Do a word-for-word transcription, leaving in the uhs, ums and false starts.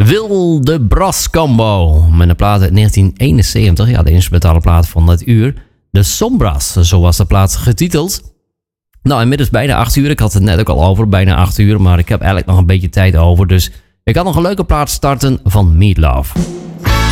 Wilde Brass Combo. Met een plaat uit negentien eenenzeventig. Ja, de instrumentale plaat van dat uur. De Sombras, zo was de plaat getiteld. Nou, inmiddels bijna acht uur. Ik had het net ook al over, bijna acht uur. Maar ik heb eigenlijk nog een beetje tijd over. Dus ik kan nog een leuke plaat starten van Meat Loaf.